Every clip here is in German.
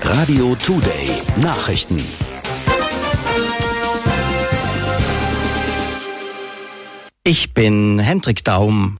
Radio Today Nachrichten. Ich bin Hendrik Daum.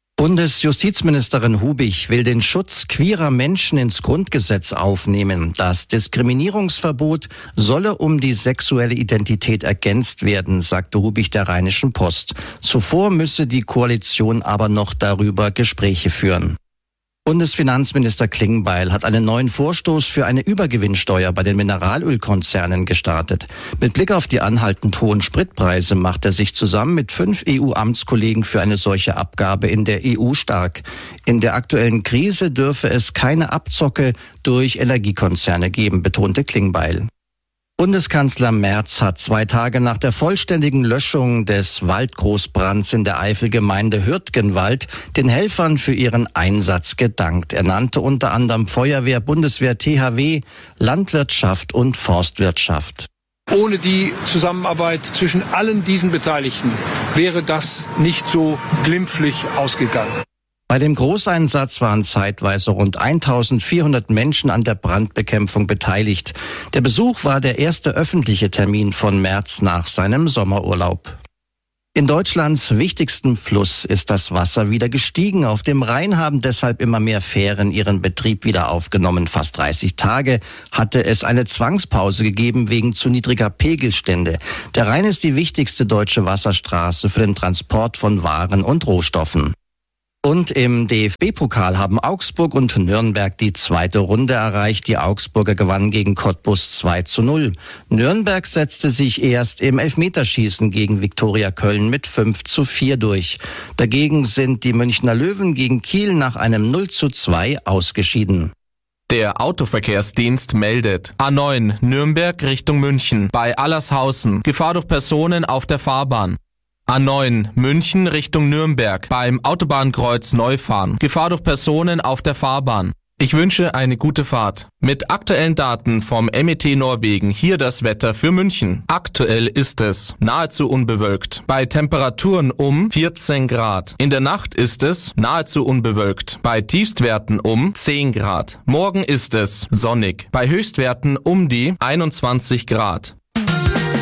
Bundesjustizministerin Hubich will den Schutz queerer Menschen ins Grundgesetz aufnehmen. Das Diskriminierungsverbot solle um die sexuelle Identität ergänzt werden, sagte Hubich der Rheinischen Post. Zuvor müsse die Koalition aber noch darüber Gespräche führen. Bundesfinanzminister Klingbeil hat einen neuen Vorstoß für eine Übergewinnsteuer bei den Mineralölkonzernen gestartet. Mit Blick auf die anhaltend hohen Spritpreise macht er sich zusammen mit 5 EU-Amtskollegen für eine solche Abgabe in der EU stark. In der aktuellen Krise dürfe es keine Abzocke durch Energiekonzerne geben, betonte Klingbeil. Bundeskanzler Merz hat 2 Tage nach der vollständigen Löschung des Waldgroßbrands in der Eifelgemeinde Hürtgenwald den Helfern für ihren Einsatz gedankt. Er nannte unter anderem Feuerwehr, Bundeswehr, THW, Landwirtschaft und Forstwirtschaft. Ohne die Zusammenarbeit zwischen allen diesen Beteiligten wäre das nicht so glimpflich ausgegangen. Bei dem Großeinsatz waren zeitweise rund 1400 Menschen an der Brandbekämpfung beteiligt. Der Besuch war der erste öffentliche Termin von Merz nach seinem Sommerurlaub. In Deutschlands wichtigstem Fluss ist das Wasser wieder gestiegen. Auf dem Rhein haben deshalb immer mehr Fähren ihren Betrieb wieder aufgenommen. Fast 30 Tage hatte es eine Zwangspause gegeben wegen zu niedriger Pegelstände. Der Rhein ist die wichtigste deutsche Wasserstraße für den Transport von Waren und Rohstoffen. Und im DFB-Pokal haben Augsburg und Nürnberg die 2. Runde erreicht. Die Augsburger gewannen gegen Cottbus 2:0. Nürnberg setzte sich erst im Elfmeterschießen gegen Viktoria Köln mit 5:4 durch. Dagegen sind die Münchner Löwen gegen Kiel nach einem 0:2 ausgeschieden. Der Autoverkehrsdienst meldet: A9 Nürnberg Richtung München bei Allershausen. Gefahr durch Personen auf der Fahrbahn. A9 München Richtung Nürnberg beim Autobahnkreuz Neufahren. Gefahr durch Personen auf der Fahrbahn. Ich wünsche eine gute Fahrt. Mit aktuellen Daten vom MET Norwegen hier das Wetter für München. Aktuell ist es nahezu unbewölkt. Bei Temperaturen um 14 Grad. In der Nacht ist es nahezu unbewölkt. Bei Tiefstwerten um 10 Grad. Morgen ist es sonnig. Bei Höchstwerten um die 21 Grad.